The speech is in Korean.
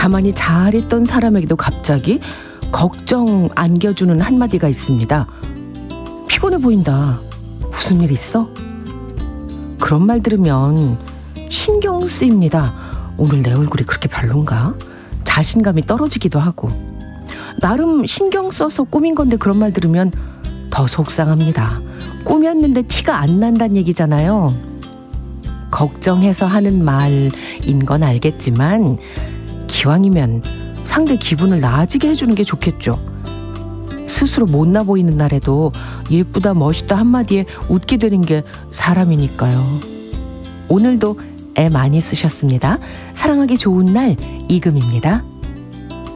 가만히 잘했던 사람에게도 갑자기 걱정 안겨주는 한마디가 있습니다. 피곤해 보인다. 무슨 일 있어? 그런 말 들으면 신경 쓰입니다. 오늘 내 얼굴이 그렇게 별론가? 자신감이 떨어지기도 하고. 나름 신경 써서 꾸민 건데 그런 말 들으면 더 속상합니다. 꾸몄는데 티가 안 난다는 얘기잖아요. 걱정해서 하는 말인 건 알겠지만 기왕이면 상대 기분을 나아지게 해주는 게 좋겠죠. 스스로 못나 보이는 날에도 예쁘다 멋있다 한마디에 웃게 되는 게 사람이니까요. 오늘도 애 많이 쓰셨습니다. 사랑하기 좋은 날 이금입니다.